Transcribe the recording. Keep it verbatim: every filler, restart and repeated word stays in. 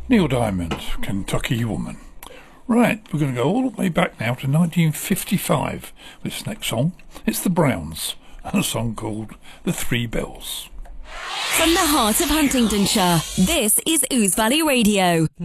Neil Diamond, Kentucky Woman. Right, we're going to go all the way back now to nineteen fifty-five with this next song. It's the Browns, and a song called The Three Bells. From the heart of Huntingdonshire, this is Ouse Valley Radio.